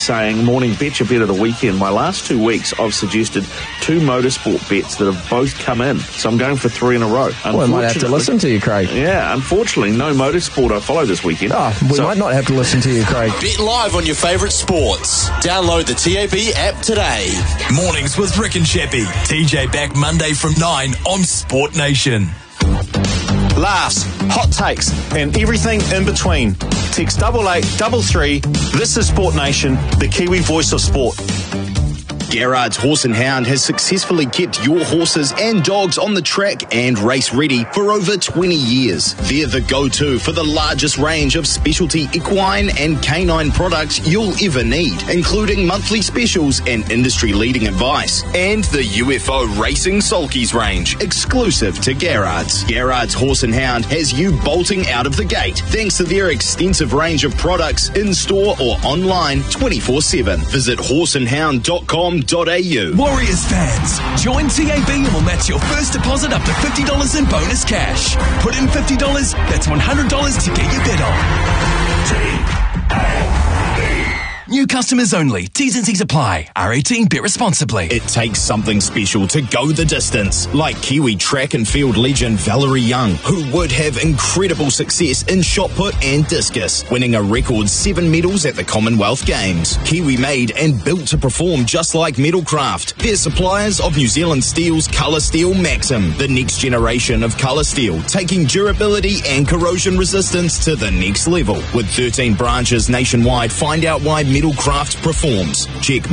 saying, morning betcha bet of the weekend. My last 2 weeks, I've suggested 2 motorsport bets that have both come in. So I'm going for 3 in a row. Well, I might have to listen to you, Craig. Yeah, unfortunately, no motorsport I follow this weekend. We might not have to listen to you, Craig. Bet live on your favourite sports. Download the TAB app today. Mornings with Rick and Sheppy. TJ back Monday from 9 on Sport Nation. Laughs, hot takes, and everything in between. Text 8833. This is Sport Nation, the Kiwi voice of sport. Garrard's Horse and Hound has successfully kept your horses and dogs on the track and race ready for over 20 years. They're the go-to for the largest range of specialty equine and canine products you'll ever need, including monthly specials and industry-leading advice. And the UFO Racing Sulkies range, exclusive to Garrard's. Garrard's Horse and Hound has you bolting out of the gate thanks to their extensive range of products in-store or online 24/7. Visit horseandhound.com. Warriors fans, join TAB and we'll match your first deposit up to $50 in bonus cash. Put in $50, that's $100 to get your bet on. New customers only. T's and C's apply. R18, bet responsibly. It takes something special to go the distance, like Kiwi track and field legend Valerie Young, who would have incredible success in shot put and discus, winning a record 7 medals at the Commonwealth Games. Kiwi made and built to perform just like Metalcraft. They're suppliers of New Zealand Steel's Colour Steel Maxim, the next generation of colour steel, taking durability and corrosion resistance to the next level. With 13 branches nationwide, find out why Metalcraft performs. Check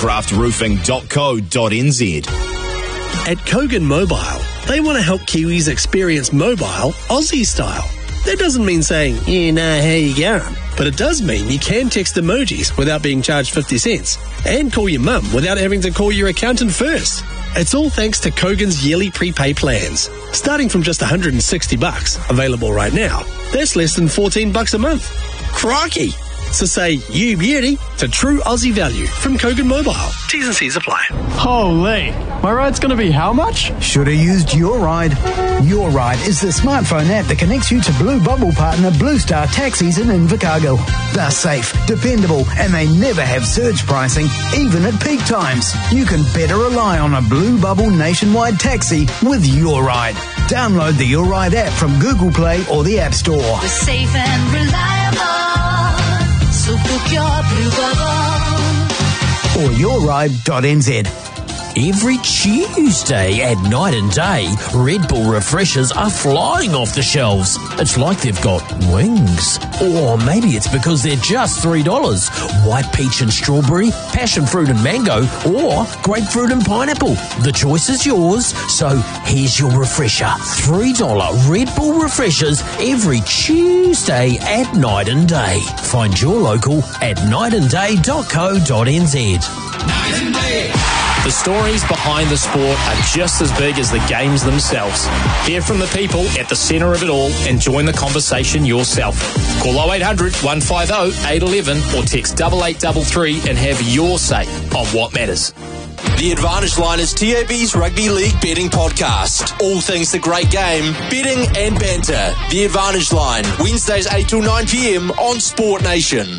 metalcraftroofing.co.nz. At Kogan Mobile, they want to help Kiwis experience mobile Aussie style. That doesn't mean saying, yeah, nah, how you going? But it does mean you can text emojis without being charged 50 cents and call your mum without having to call your accountant first. It's all thanks to Kogan's yearly prepay plans. Starting from just $160, available right now, that's less than $14 a month. Crikey! So say you beauty to true Aussie value from Kogan Mobile. T's and C's apply. Holy, my ride's going to be how much? Should have used Your Ride. Your Ride is the smartphone app that connects you to Blue Bubble partner Blue Star Taxis in Invercargill. They're safe, dependable, and they never have surge pricing, even at peak times. You can better rely on a Blue Bubble nationwide taxi with Your Ride. Download the Your Ride app from Google Play or the App Store. We're safe and reliable. So book your Blue Bubble. Or yourride.nz. Every Tuesday at night and day, Red Bull refreshers are flying off the shelves. It's like they've got wings. Or maybe it's because they're just $3. White peach and strawberry, passion fruit and mango, or grapefruit and pineapple. The choice is yours. So here's your refresher. $3 Red Bull refreshers every Tuesday at night and day. Find your local at nightandday.co.nz. Night and day. The stories behind the sport are just as big as the games themselves. Hear from the people at the centre of it all and join the conversation yourself. Call 0800 150 811 or text 8833 and have your say on what matters. The Advantage Line is TAB's Rugby League betting podcast. All things the great game, betting and banter. The Advantage Line, Wednesdays 8 till 9 p.m. on Sport Nation.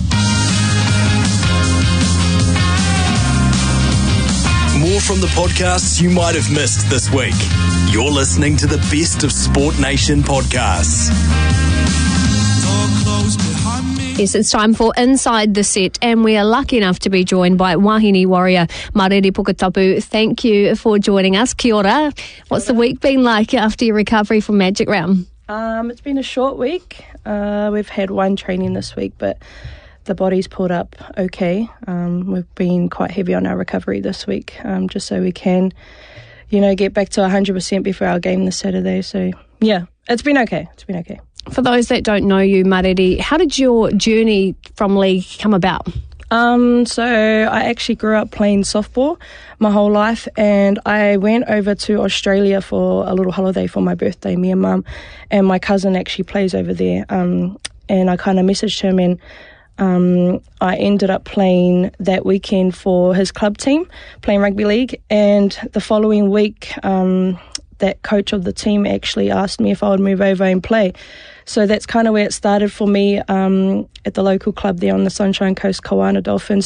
More from the podcasts you might have missed this week. You're listening to the best of Sport Nation podcasts. Yes, it's time for Inside the Set, and we are lucky enough to be joined by Wahine warrior Marere Puketapu. Thank you for joining us. Kia ora. What's the week been like after your recovery from Magic Round? It's been a short week. We've had one training this week, but the body's pulled up okay. We've been quite heavy on our recovery this week, just so we can, get back to 100% before our game this Saturday. So, yeah, it's been okay. For those that don't know you, Marere, how did your journey from league come about? So I actually grew up playing softball my whole life, and I went over to Australia for a little holiday for my birthday, me and Mum, and my cousin actually plays over there, and I kind of messaged him, and I ended up playing that weekend for his club team, playing rugby league, and the following week that coach of the team actually asked me if I would move over and play. So that's kind of where it started for me at the local club there on the Sunshine Coast, Kawana Dolphins.